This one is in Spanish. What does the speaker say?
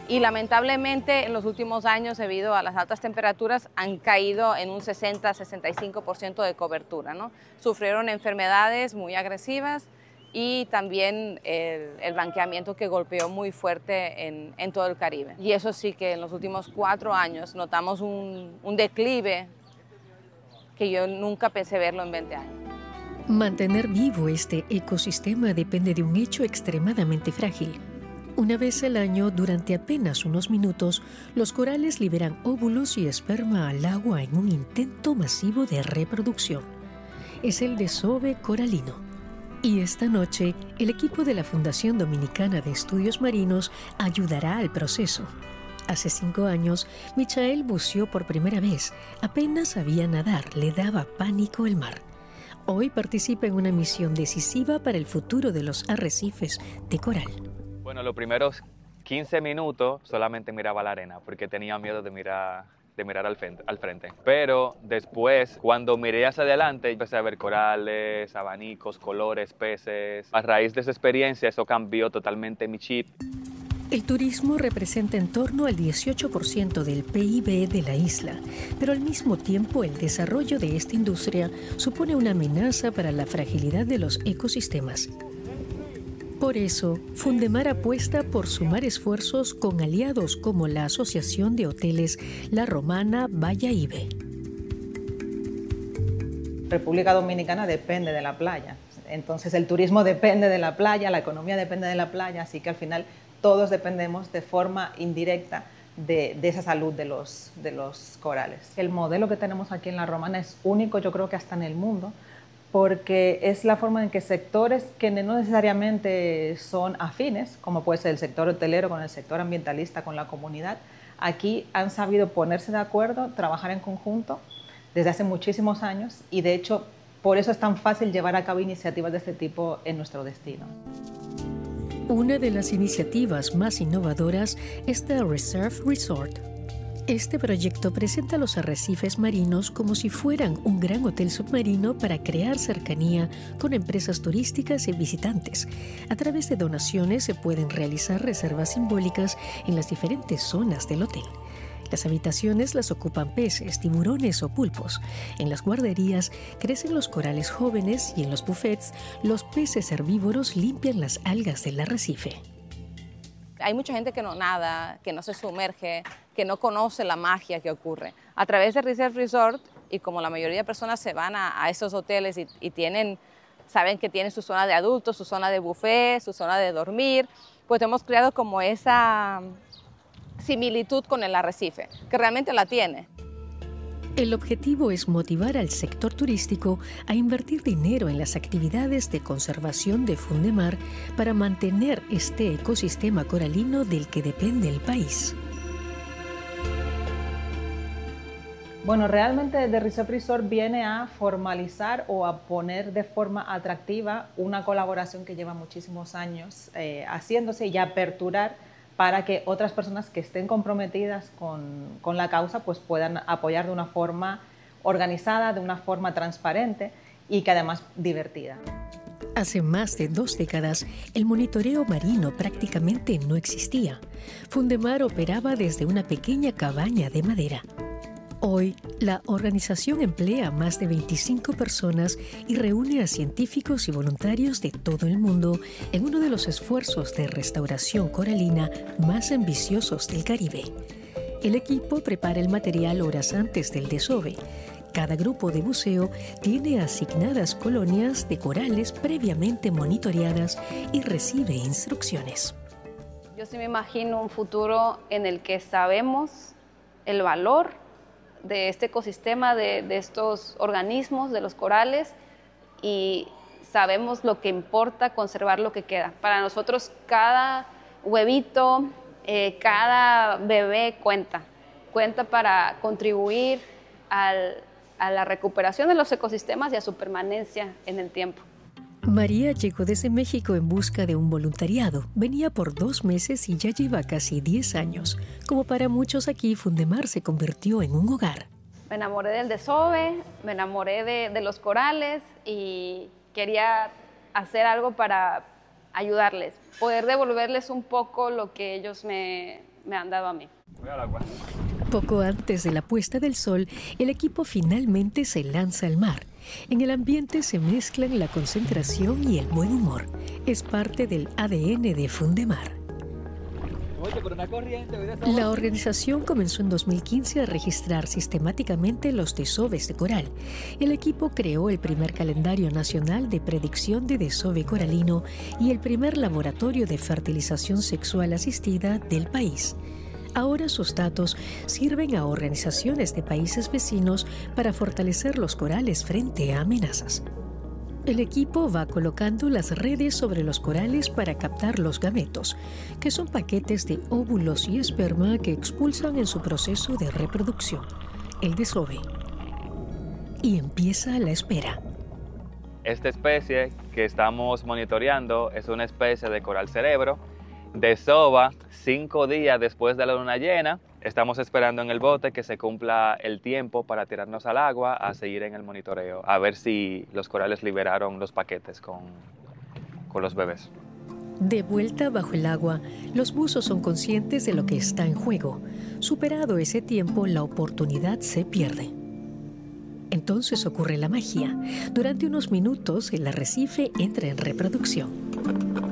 Y lamentablemente en los últimos años, debido a las altas temperaturas, han caído en un 60-65% de cobertura, ¿no? Sufrieron enfermedades muy agresivas y también el blanqueamiento que golpeó muy fuerte en todo el Caribe. Y eso sí que en los últimos 4 años notamos un declive que yo nunca pensé verlo en 20 años. Mantener vivo este ecosistema depende de un hecho extremadamente frágil. Una vez al año, durante apenas unos minutos, los corales liberan óvulos y esperma al agua en un intento masivo de reproducción. Es el desove coralino. Y esta noche, el equipo de la Fundación Dominicana de Estudios Marinos ayudará al proceso. Hace 5 años, Michael buceó por primera vez. Apenas sabía nadar, le daba pánico el mar. Hoy participa en una misión decisiva para el futuro de los arrecifes de coral. Bueno, los primeros 15 minutos solamente miraba la arena porque tenía miedo de mirar al frente. Pero después, cuando miré hacia adelante, empecé a ver corales, abanicos, colores, peces. A raíz de esa experiencia, eso cambió totalmente mi chip. El turismo representa en torno al 18% del PIB de la isla, pero al mismo tiempo el desarrollo de esta industria supone una amenaza para la fragilidad de los ecosistemas. Por eso, Fundemar apuesta por sumar esfuerzos con aliados como la Asociación de Hoteles La Romana Valladolid. República Dominicana depende de la playa, entonces el turismo depende de la playa, la economía depende de la playa, así que al final todos dependemos de forma indirecta de esa salud de los corales. El modelo que tenemos aquí en La Romana es único, yo creo que hasta en el mundo, porque es la forma en que sectores que no necesariamente son afines, como puede ser el sector hotelero con el sector ambientalista, con la comunidad, aquí han sabido ponerse de acuerdo, trabajar en conjunto desde hace muchísimos años y de hecho por eso es tan fácil llevar a cabo iniciativas de este tipo en nuestro destino. Una de las iniciativas más innovadoras es The Reserve Resort. Este proyecto presenta los arrecifes marinos como si fueran un gran hotel submarino para crear cercanía con empresas turísticas y visitantes. A través de donaciones se pueden realizar reservas simbólicas en las diferentes zonas del hotel. Las habitaciones las ocupan peces, tiburones o pulpos. En las guarderías crecen los corales jóvenes y en los buffets los peces herbívoros limpian las algas del arrecife. Hay mucha gente que no nada, que no se sumerge, que no conoce la magia que ocurre. A través de Reserve Resort, y como la mayoría de personas se van a esos hoteles y saben que tienen su zona de adultos, su zona de buffet, su zona de dormir, pues hemos creado como esa similitud con el arrecife, que realmente la tiene. El objetivo es motivar al sector turístico a invertir dinero en las actividades de conservación de Fundemar para mantener este ecosistema coralino del que depende el país. Bueno, realmente The Reserve Resort viene a formalizar o a poner de forma atractiva una colaboración que lleva muchísimos años haciéndose y aperturar para que otras personas que estén comprometidas con la causa pues puedan apoyar de una forma organizada, de una forma transparente y que además divertida. Hace más de 2 décadas, el monitoreo marino prácticamente no existía. Fundemar operaba desde una pequeña cabaña de madera. Hoy, la organización emplea a más de 25 personas y reúne a científicos y voluntarios de todo el mundo en uno de los esfuerzos de restauración coralina más ambiciosos del Caribe. El equipo prepara el material horas antes del desove. Cada grupo de buceo tiene asignadas colonias de corales previamente monitoreadas y recibe instrucciones. Yo sí me imagino un futuro en el que sabemos el valor de este ecosistema, de estos organismos, de los corales, y sabemos lo que importa conservar lo que queda. Para nosotros cada huevito, cada bebé cuenta para contribuir a la recuperación de los ecosistemas y a su permanencia en el tiempo. María llegó desde México en busca de un voluntariado. Venía por 2 meses y ya lleva casi 10 años. Como para muchos aquí, Fundemar se convirtió en un hogar. Me enamoré del desove, me enamoré de los corales y quería hacer algo para ayudarles, poder devolverles un poco lo que ellos me han dado a mí. Poco antes de la puesta del sol, el equipo finalmente se lanza al mar. En el ambiente se mezclan la concentración y el buen humor. Es parte del ADN de Fundemar. La organización comenzó en 2015 a registrar sistemáticamente los desoves de coral. El equipo creó el primer calendario nacional de predicción de desove coralino y el primer laboratorio de fertilización sexual asistida del país. Ahora sus datos sirven a organizaciones de países vecinos para fortalecer los corales frente a amenazas. El equipo va colocando las redes sobre los corales para captar los gametos, que son paquetes de óvulos y esperma que expulsan en su proceso de reproducción, el desove. Y empieza la espera. Esta especie que estamos monitoreando es una especie de coral cerebro. Desova 5 días después de la luna llena. Estamos esperando en el bote que se cumpla el tiempo para tirarnos al agua a seguir en el monitoreo, a ver si los corales liberaron los paquetes con los bebés. De vuelta bajo el agua, los buzos son conscientes de lo que está en juego. Superado ese tiempo, la oportunidad se pierde. Entonces ocurre la magia. Durante unos minutos, el arrecife entra en reproducción.